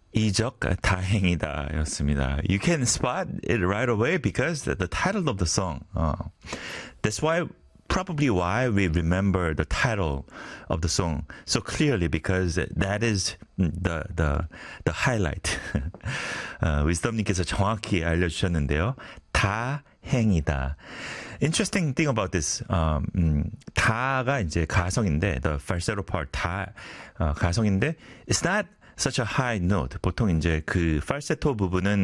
이적 다행이다였습니다. You can spot it right away because the title of the song. That's probably why we remember the title of the song so clearly because that is the highlight. wisdom님께서 정확히 알려주셨는데요. 다행이다. Interesting thing about this. 다가 이제 가성인데 the falsetto part 다 가성인데 it's not such a high note. 보통 이제 그 falsetto 부분은